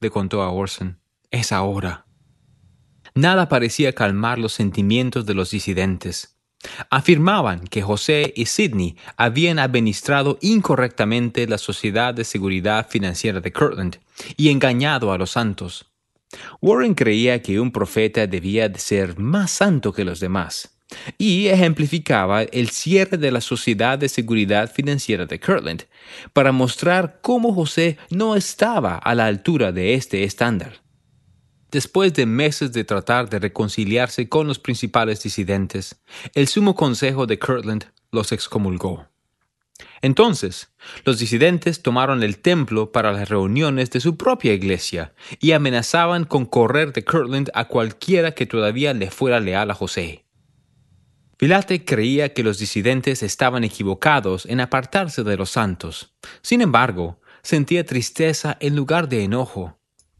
le contó a Orson. Es ahora. Nada parecía calmar los sentimientos de los disidentes. Afirmaban que José y Sidney habían administrado incorrectamente la Sociedad de Seguridad Financiera de Kirtland y engañado a los santos. Warren creía que un profeta debía de ser más santo que los demás, y ejemplificaba el cierre de la Sociedad de Seguridad Financiera de Kirtland para mostrar cómo José no estaba a la altura de este estándar. Después de meses de tratar de reconciliarse con los principales disidentes, el Sumo Consejo de Kirtland los excomulgó. Entonces, los disidentes tomaron el templo para las reuniones de su propia iglesia y amenazaban con correr de Kirtland a cualquiera que todavía le fuera leal a José. Pilate creía que los disidentes estaban equivocados en apartarse de los santos. Sin embargo, sentía tristeza en lugar de enojo.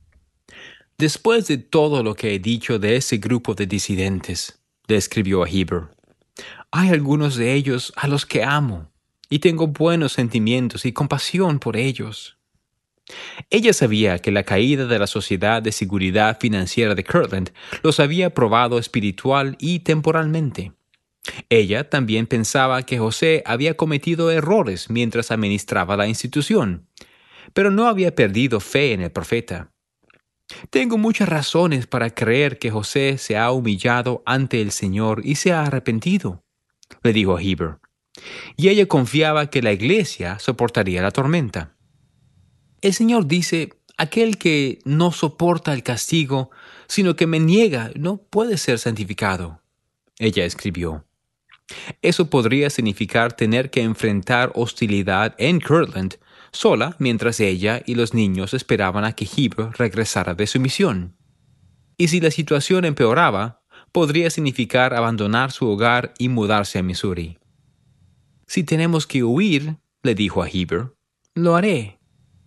Después de todo lo que he dicho de ese grupo de disidentes, le escribió a Heber, hay algunos de ellos a los que amo, y tengo buenos sentimientos y compasión por ellos. Ella sabía que la caída de la Sociedad de Seguridad Financiera de Kirtland los había probado espiritual y temporalmente. Ella también pensaba que José había cometido errores mientras administraba la institución, pero no había perdido fe en el profeta. Tengo muchas razones para creer que José se ha humillado ante el Señor y se ha arrepentido, le dijo a Heber, y ella confiaba que la iglesia soportaría la tormenta. El Señor dice, aquel que no soporta el castigo, sino que me niega, no puede ser santificado. Ella escribió. Eso podría significar tener que enfrentar hostilidad en Kirtland sola mientras ella y los niños esperaban a que Heber regresara de su misión. Y si la situación empeoraba, podría significar abandonar su hogar y mudarse a Missouri. Si tenemos que huir, le dijo a Heber, lo haré.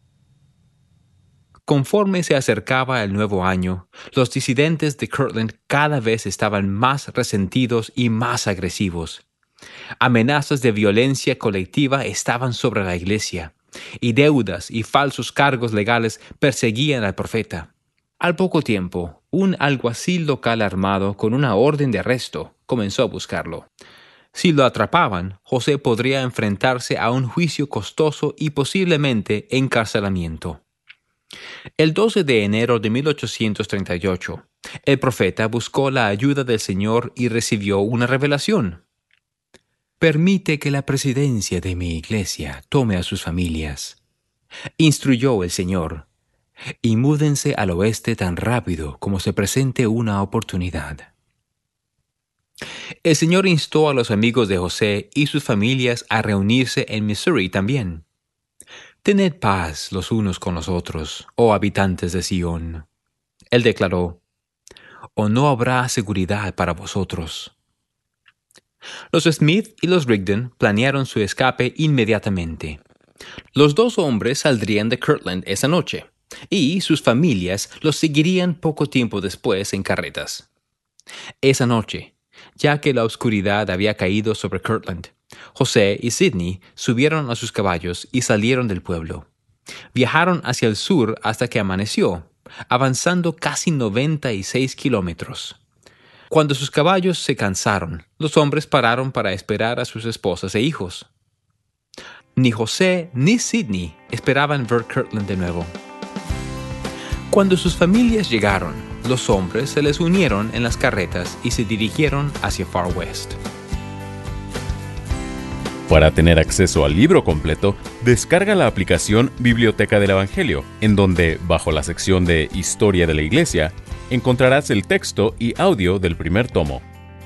Conforme se acercaba el nuevo año, los disidentes de Kirtland cada vez estaban más resentidos y más agresivos. Amenazas de violencia colectiva estaban sobre la iglesia, y deudas y falsos cargos legales perseguían al profeta. Al poco tiempo, un alguacil local armado con una orden de arresto comenzó a buscarlo. Si lo atrapaban, José podría enfrentarse a un juicio costoso y posiblemente encarcelamiento. El 12 de enero de 1838, el profeta buscó la ayuda del Señor y recibió una revelación. Permite que la presidencia de mi iglesia tome a sus familias, instruyó el Señor, y múdense al oeste tan rápido como se presente una oportunidad. El Señor instó a los amigos de José y sus familias a reunirse en Missouri también. Tened paz los unos con los otros, oh habitantes de Sión. Él declaró, o no habrá seguridad para vosotros. Los Smith y los Rigdon planearon su escape inmediatamente. Los dos hombres saldrían de Kirtland esa noche, y sus familias los seguirían poco tiempo después en carretas. Esa noche, ya que la oscuridad había caído sobre Kirtland, José y Sidney subieron a sus caballos y salieron del pueblo. Viajaron hacia el sur hasta que amaneció, avanzando casi 96 kilómetros. Cuando sus caballos se cansaron, los hombres pararon para esperar a sus esposas e hijos. Ni José ni Sidney esperaban ver Kirtland de nuevo. Cuando sus familias llegaron, los hombres se les unieron en las carretas y se dirigieron hacia Far West. Para tener acceso al libro completo, descarga la aplicación Biblioteca del Evangelio, en donde, bajo la sección de Historia de la Iglesia, encontrarás el texto y audio del primer tomo.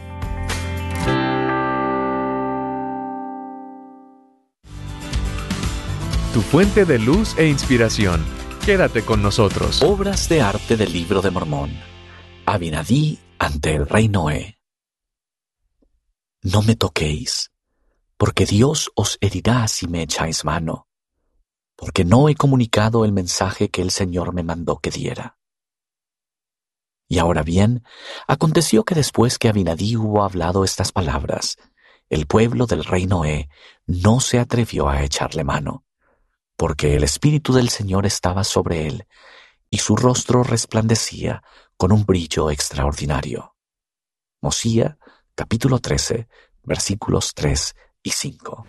Tu fuente de luz e inspiración. Quédate con nosotros. Obras de arte del Libro de Mormón. Abinadí ante el rey Noé. No me toquéis, porque Dios os herirá si me echáis mano, porque no he comunicado el mensaje que el Señor me mandó que diera. Y ahora bien, aconteció que después que Abinadí hubo hablado estas palabras, el pueblo del rey Noé no se atrevió a echarle mano, porque el Espíritu del Señor estaba sobre él, y su rostro resplandecía con un brillo extraordinario. Mosía, capítulo 13, versículos 3 y 5.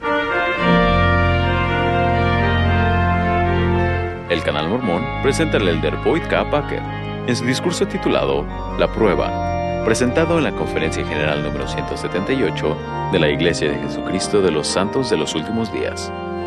El Canal Mormón presenta al elder Boyd K. Packer en su discurso titulado La Prueba, presentado en la Conferencia General número 178 de la Iglesia de Jesucristo de los Santos de los Últimos Días.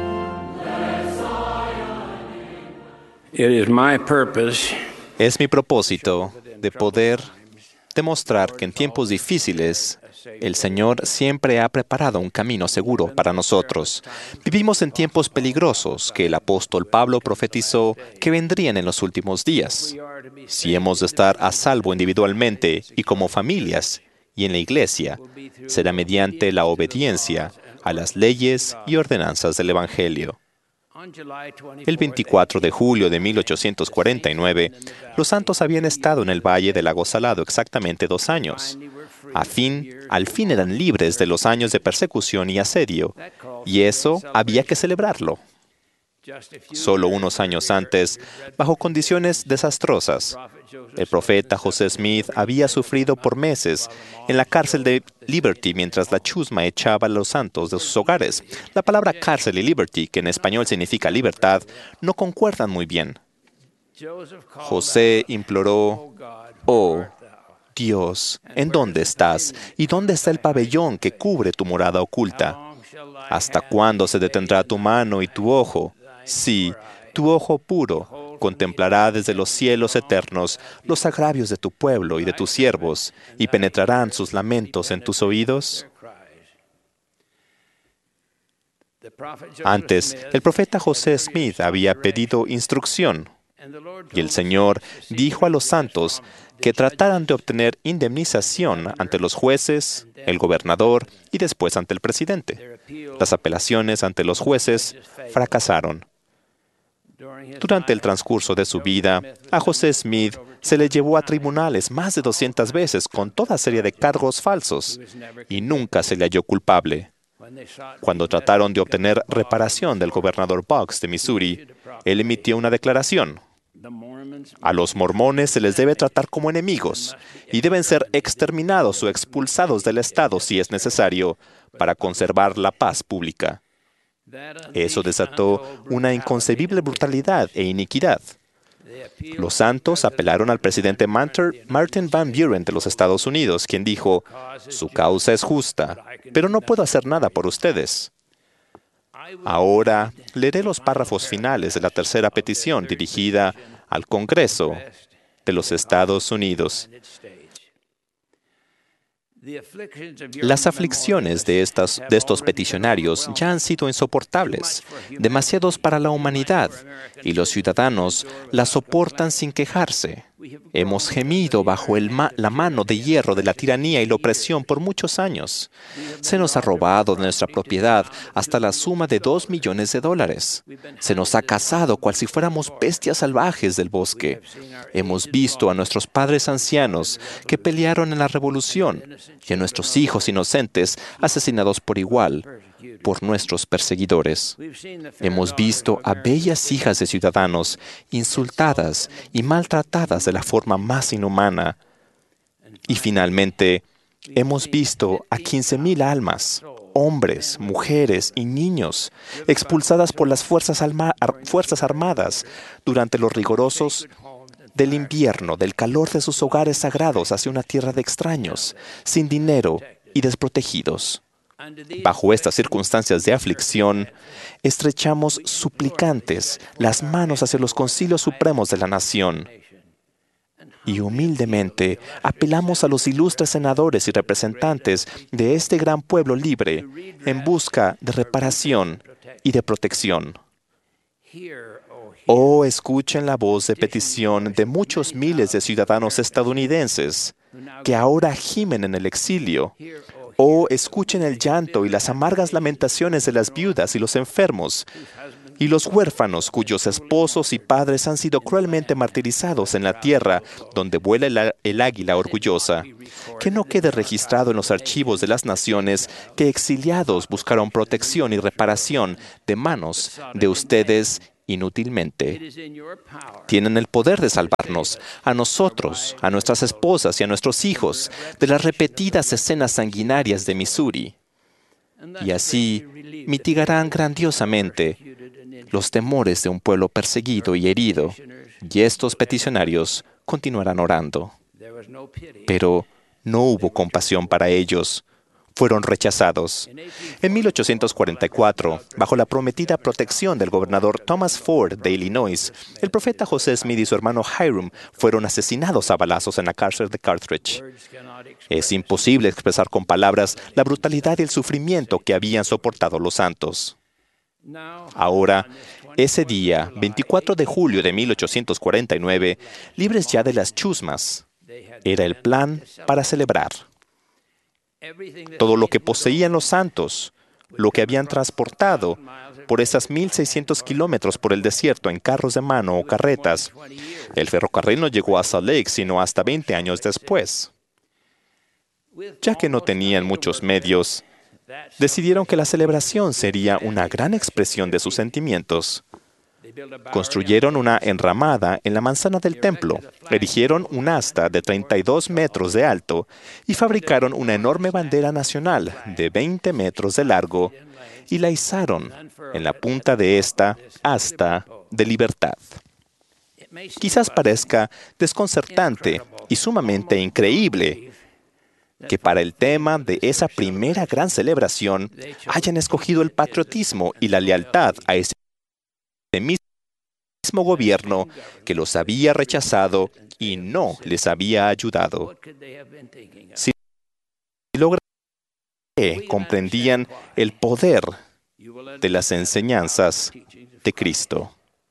Es mi propósito de poder demostrar que en tiempos difíciles el Señor siempre ha preparado un camino seguro para nosotros. Vivimos en tiempos peligrosos que el apóstol Pablo profetizó que vendrían en los últimos días. Si hemos de estar a salvo individualmente y como familias y en la iglesia, será mediante la obediencia a las leyes y ordenanzas del Evangelio. El 24 de julio de 1849, los santos habían estado en el Valle del Lago Salado exactamente 2 años. Al fin eran libres de los años de persecución y asedio, y eso había que celebrarlo. Solo unos años antes, bajo condiciones desastrosas, el profeta José Smith había sufrido por meses en la cárcel de Liberty mientras la chusma echaba a los santos de sus hogares. La palabra cárcel y Liberty, que en español significa libertad, no concuerdan muy bien. José imploró: «Oh, Dios, ¿en dónde estás? ¿Y dónde está el pabellón que cubre tu morada oculta? ¿Hasta cuándo se detendrá tu mano y tu ojo? Sí, tu ojo puro contemplará desde los cielos eternos los agravios de tu pueblo y de tus siervos, y penetrarán sus lamentos en tus oídos». Antes, el profeta José Smith había pedido instrucción, y el Señor dijo a los santos que trataran de obtener indemnización ante los jueces, el gobernador y después ante el presidente. Las apelaciones ante los jueces fracasaron. Durante el transcurso de su vida, a José Smith se le llevó a tribunales más de 200 veces con toda serie de cargos falsos y nunca se le halló culpable. Cuando trataron de obtener reparación del gobernador Boggs de Missouri, él emitió una declaración: «A los mormones se les debe tratar como enemigos y deben ser exterminados o expulsados del estado si es necesario para conservar la paz pública». Eso desató una inconcebible brutalidad e iniquidad. Los santos apelaron al presidente Martin Van Buren de los Estados Unidos, quien dijo: «Su causa es justa, pero no puedo hacer nada por ustedes». Ahora leeré los párrafos finales de la tercera petición dirigida al Congreso de los Estados Unidos. Las aflicciones de estos peticionarios ya han sido insoportables, demasiados para la humanidad, y los ciudadanos las soportan sin quejarse. Hemos gemido bajo la mano de hierro de la tiranía y la opresión por muchos años. Se nos ha robado de nuestra propiedad hasta la suma de $2 millones. Se nos ha cazado cual si fuéramos bestias salvajes del bosque. Hemos visto a nuestros padres ancianos que pelearon en la revolución y a nuestros hijos inocentes asesinados por igual por nuestros perseguidores. Hemos visto a bellas hijas de ciudadanos insultadas y maltratadas de la forma más inhumana. Y finalmente, hemos visto a 15,000 almas, hombres, mujeres y niños, expulsadas por las fuerzas armadas durante los rigurosos del invierno, del calor de sus hogares sagrados hacia una tierra de extraños, sin dinero y desprotegidos. Bajo estas circunstancias de aflicción, estrechamos suplicantes las manos hacia los concilios supremos de la nación y humildemente apelamos a los ilustres senadores y representantes de este gran pueblo libre en busca de reparación y de protección. Oh, escuchen la voz de petición de muchos miles de ciudadanos estadounidenses que ahora gimen en el exilio. Oh, escuchen el llanto y las amargas lamentaciones de las viudas y los enfermos, y los huérfanos cuyos esposos y padres han sido cruelmente martirizados en la tierra donde vuela el águila orgullosa. Que no quede registrado en los archivos de las naciones que exiliados buscaron protección y reparación de manos de ustedes inútilmente. Tienen el poder de salvarnos, a nosotros, a nuestras esposas y a nuestros hijos, de las repetidas escenas sanguinarias de Missouri. Y así mitigarán grandiosamente los temores de un pueblo perseguido y herido, y estos peticionarios continuarán orando. Pero no hubo compasión para ellos. Fueron rechazados. En 1844, bajo la prometida protección del gobernador Thomas Ford de Illinois, el profeta José Smith y su hermano Hiram fueron asesinados a balazos en la cárcel de Carthage. Es imposible expresar con palabras la brutalidad y el sufrimiento que habían soportado los santos. Ahora, ese día, 24 de julio de 1849, libres ya de las chusmas, era el plan para celebrar. Todo lo que poseían los santos, lo que habían transportado por esas 1,600 kilómetros por el desierto en carros de mano o carretas. El ferrocarril no llegó a Salt Lake sino hasta 20 años después. Ya que no tenían muchos medios, decidieron que la celebración sería una gran expresión de sus sentimientos. Construyeron una enramada en la manzana del templo, erigieron un asta de 32 metros de alto y fabricaron una enorme bandera nacional de 20 metros de largo y la izaron en la punta de esta asta de libertad. Quizás parezca desconcertante y sumamente increíble que para el tema de esa primera gran celebración hayan escogido el patriotismo y la lealtad a ese mismo gobierno que los había rechazado y no les había ayudado. Si logran que comprendían el poder de las enseñanzas de Cristo.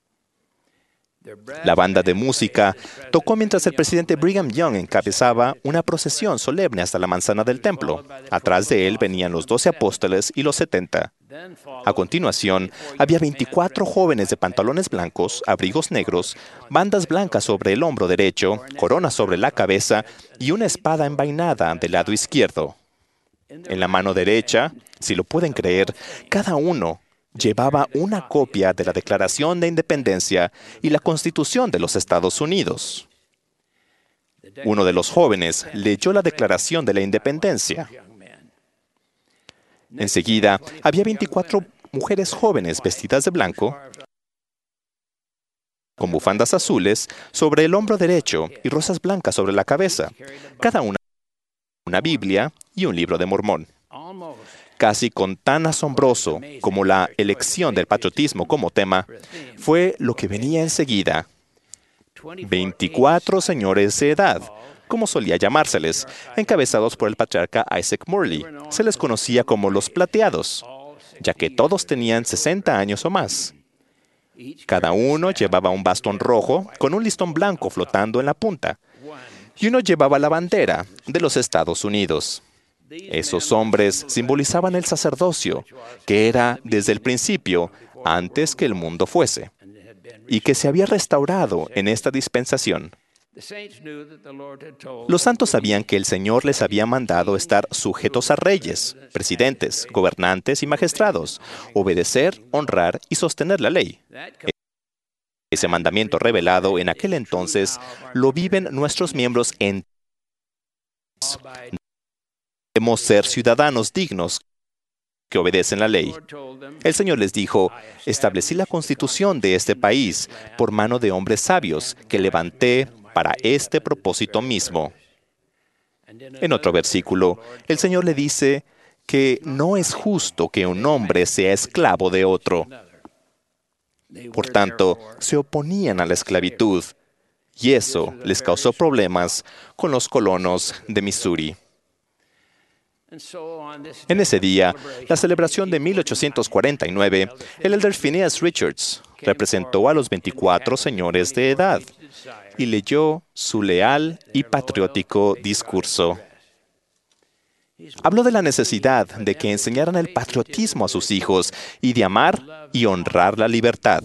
La banda de música tocó mientras el presidente Brigham Young encabezaba una procesión solemne hasta la manzana del templo. Atrás de él venían los 12 apóstoles y los 70. A continuación, había 24 jóvenes de pantalones blancos, abrigos negros, bandas blancas sobre el hombro derecho, coronas sobre la cabeza y una espada envainada del lado izquierdo. En la mano derecha, si lo pueden creer, cada uno llevaba una copia de la Declaración de Independencia y la Constitución de los Estados Unidos. Uno de los jóvenes leyó la Declaración de la Independencia. Enseguida, había 24 mujeres jóvenes vestidas de blanco, con bufandas azules sobre el hombro derecho y rosas blancas sobre la cabeza, cada una Biblia y un libro de Mormón. Casi con tan asombroso como la elección del patriotismo como tema, fue lo que venía enseguida. 24 señores de edad, como solía llamárseles, encabezados por el patriarca Isaac Morley. Se les conocía como los plateados, ya que todos tenían 60 años o más. Cada uno llevaba un bastón rojo con un listón blanco flotando en la punta, y uno llevaba la bandera de los Estados Unidos. Esos hombres simbolizaban el sacerdocio, que era desde el principio, antes que el mundo fuese, y que se había restaurado en esta dispensación. Los santos sabían que el Señor les había mandado estar sujetos a reyes, presidentes, gobernantes y magistrados, obedecer, honrar y sostener la ley. Ese mandamiento revelado en aquel entonces lo viven nuestros miembros en debemos ser ciudadanos dignos que obedecen la ley. El Señor les dijo, establecí la constitución de este país por mano de hombres sabios que levanté para este propósito mismo. En otro versículo, el Señor le dice que no es justo que un hombre sea esclavo de otro. Por tanto, se oponían a la esclavitud, y eso les causó problemas con los colonos de Missouri. En ese día, la celebración de 1849, el elder Phineas Richards representó a los 24 señores de edad y leyó su leal y patriótico discurso. Habló de la necesidad de que enseñaran el patriotismo a sus hijos y de amar y honrar la libertad.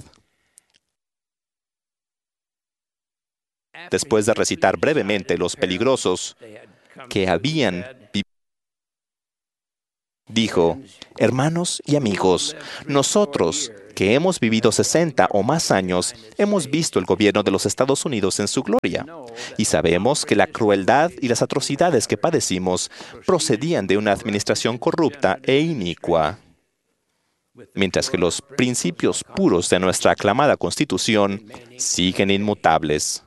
Después de recitar brevemente los peligrosos que habían vivido Dijo: hermanos y amigos, nosotros que hemos vivido 60 o más años, hemos visto el gobierno de los Estados Unidos en su gloria, y sabemos que la crueldad y las atrocidades que padecimos procedían de una administración corrupta e inicua, mientras que los principios puros de nuestra aclamada Constitución siguen inmutables.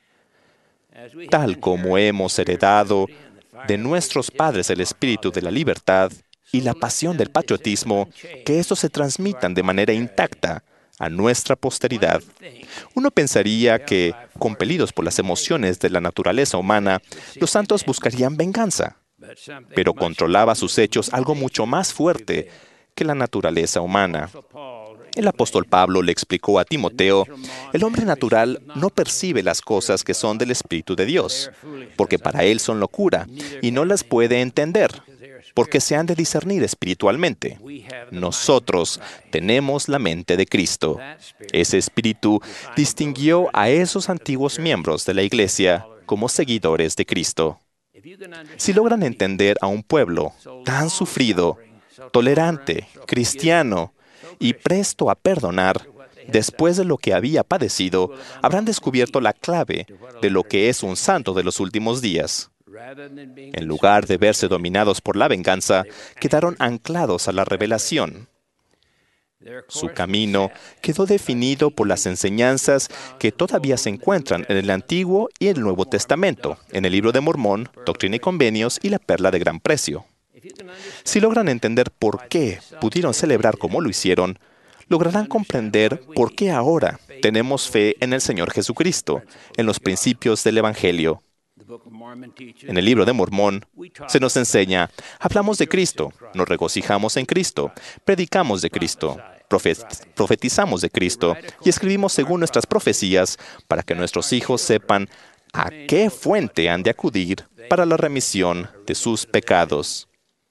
Tal como hemos heredado de nuestros padres el espíritu de la libertad y la pasión del patriotismo, que estos se transmitan de manera intacta a nuestra posteridad. Uno pensaría que, compelidos por las emociones de la naturaleza humana, los santos buscarían venganza, pero controlaba sus hechos algo mucho más fuerte que la naturaleza humana. El apóstol Pablo le explicó a Timoteo: el hombre natural no percibe las cosas que son del Espíritu de Dios, porque para él son locura, y no las puede entender, porque se han de discernir espiritualmente. Nosotros tenemos la mente de Cristo. Ese espíritu distinguió a esos antiguos miembros de la Iglesia como seguidores de Cristo. Si logran entender a un pueblo tan sufrido, tolerante, cristiano y presto a perdonar, después de lo que había padecido, habrán descubierto la clave de lo que es un santo de los últimos días. En lugar de verse dominados por la venganza, quedaron anclados a la revelación. Su camino quedó definido por las enseñanzas que todavía se encuentran en el Antiguo y el Nuevo Testamento, en el Libro de Mormón, Doctrina y Convenios y la Perla de Gran Precio. Si logran entender por qué pudieron celebrar como lo hicieron, lograrán comprender por qué ahora tenemos fe en el Señor Jesucristo, en los principios del Evangelio. En el Libro de Mormón se nos enseña: hablamos de Cristo, nos regocijamos en Cristo, predicamos de Cristo, profetizamos de Cristo y escribimos según nuestras profecías para que nuestros hijos sepan a qué fuente han de acudir para la remisión de sus pecados.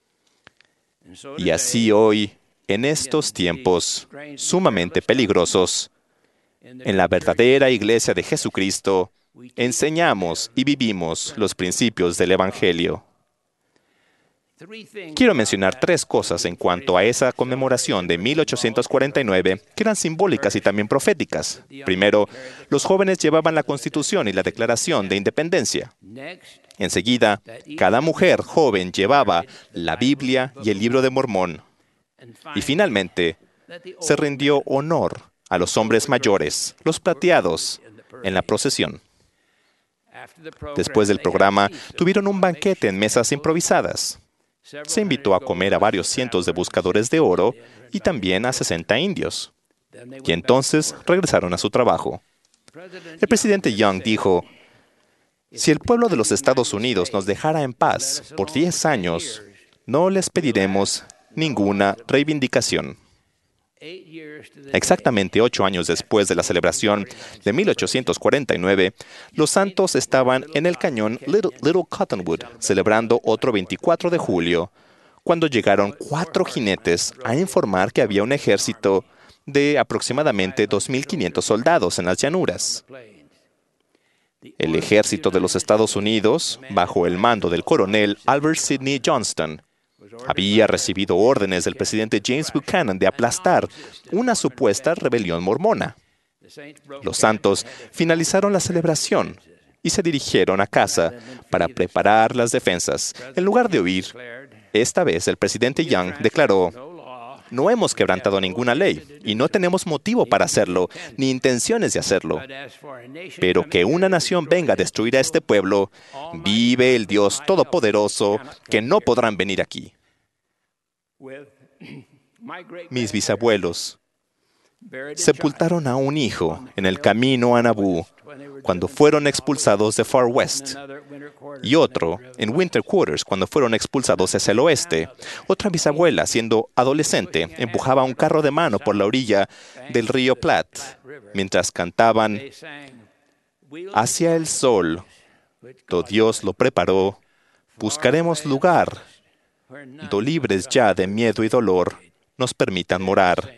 Y así hoy, en estos tiempos sumamente peligrosos, en la verdadera Iglesia de Jesucristo, enseñamos y vivimos los principios del Evangelio. Quiero mencionar 3 cosas en cuanto a esa conmemoración de 1849 que eran simbólicas y también proféticas. Primero, los jóvenes llevaban la Constitución y la Declaración de Independencia. Enseguida, cada mujer joven llevaba la Biblia y el Libro de Mormón. Y finalmente, se rindió honor a los hombres mayores, los plateados, en la procesión. Después del programa, tuvieron un banquete en mesas improvisadas. Se invitó a comer a varios cientos de buscadores de oro y también a 60 indios. Y entonces regresaron a su trabajo. El presidente Young dijo: si el pueblo de los Estados Unidos nos dejara en paz por 10 años, no les pediremos ninguna reivindicación. Exactamente 8 años después de la celebración de 1849, los santos estaban en el cañón Little Cottonwood, celebrando otro 24 de julio, cuando llegaron 4 jinetes a informar que había un ejército de aproximadamente 2.500 soldados en las llanuras. El ejército de los Estados Unidos, bajo el mando del coronel Albert Sidney Johnston, había recibido órdenes del presidente James Buchanan de aplastar una supuesta rebelión mormona. Los santos finalizaron la celebración y se dirigieron a casa para preparar las defensas. En lugar de huir, esta vez el presidente Young declaró: no hemos quebrantado ninguna ley y no tenemos motivo para hacerlo, ni intenciones de hacerlo. Pero que una nación venga a destruir a este pueblo, vive el Dios Todopoderoso, que no podrán venir aquí. Mis bisabuelos sepultaron a un hijo en el camino a Naboo cuando fueron expulsados de Far West, y otro en Winter Quarters cuando fueron expulsados hacia el oeste. Otra bisabuela, siendo adolescente, empujaba un carro de mano por la orilla del río Platte mientras cantaban: hacia el sol, do Dios lo preparó, buscaremos lugar, do libres ya de miedo y dolor, nos permitan morar.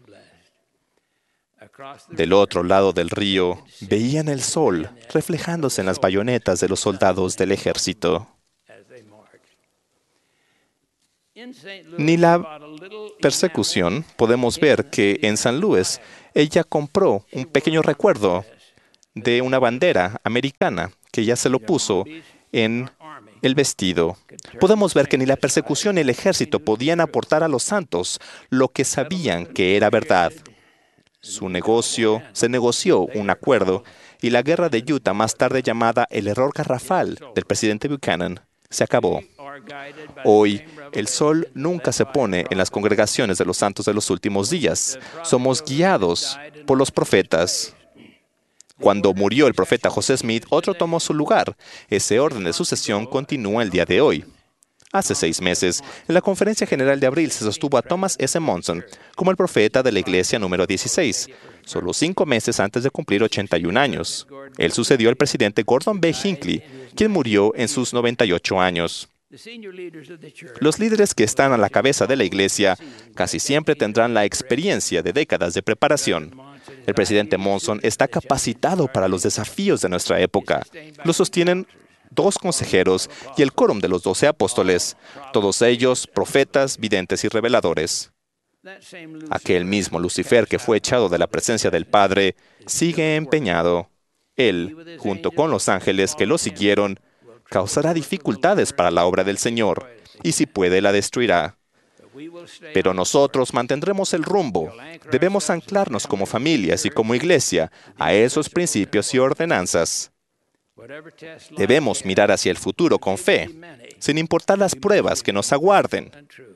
Del otro lado del río, veían el sol reflejándose en las bayonetas de los soldados del ejército. ni la persecución. Podemos ver que en San Luis ella compró un pequeño recuerdo de una bandera americana que ya se lo puso en el vestido. Podemos ver que ni la persecución ni el ejército podían aportar a los santos lo que sabían que era verdad. Se negoció un acuerdo y la guerra de Utah, más tarde llamada el error garrafal del presidente Buchanan, se acabó. Hoy, el sol nunca se pone en las congregaciones de los santos de los últimos días. Somos guiados por los profetas. Cuando murió el profeta José Smith, otro tomó su lugar. Ese orden de sucesión continúa el día de hoy. Hace 6 meses, en la Conferencia General de Abril se sostuvo a Thomas S. Monson como el profeta de la Iglesia número 16, solo 5 meses antes de cumplir 81 años. Él sucedió al presidente Gordon B. Hinckley, quien murió en sus 98 años. Los líderes que están a la cabeza de la Iglesia casi siempre tendrán la experiencia de décadas de preparación. El presidente Monson está capacitado para los desafíos de nuestra época. Lo sostienen 2 consejeros y el quórum de los 12 apóstoles, todos ellos profetas, videntes y reveladores. Aquel mismo Lucifer que fue echado de la presencia del Padre sigue empeñado. Él, junto con los ángeles que lo siguieron, causará dificultades para la obra del Señor, y si puede la destruirá. Pero nosotros mantendremos el rumbo. Debemos anclarnos como familias y como iglesia a esos principios y ordenanzas. Debemos mirar hacia el futuro con fe, sin importar las pruebas que nos aguarden.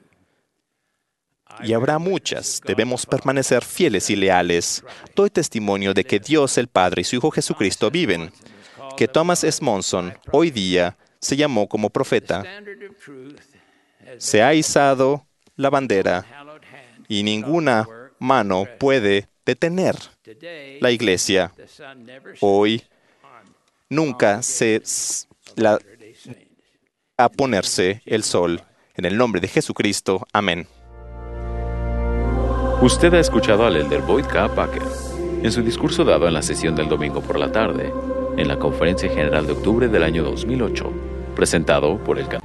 Y habrá muchas. Debemos permanecer fieles y leales. Doy testimonio de que Dios el Padre y su Hijo Jesucristo viven. Que Thomas S. Monson hoy día se llamó como profeta. Se ha izado la bandera y ninguna mano puede detener la iglesia. Hoy nunca a ponerse el sol. En el nombre de Jesucristo. Amén. Usted ha escuchado al elder Boyd K. Packer en su discurso dado en la sesión del domingo por la tarde, en la Conferencia General de octubre del año 2008, presentado por el